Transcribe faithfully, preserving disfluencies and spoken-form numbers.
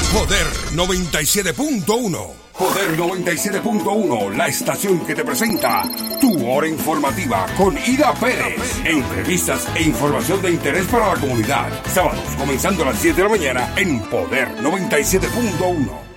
Poder noventa y siete punto uno. Poder noventa y siete punto uno, la estación que te presenta Tu Hora Informativa con Ida Pérez. Entrevistas e información de interés para la comunidad. Sábados comenzando a las siete de la mañana en Poder noventa y siete punto uno.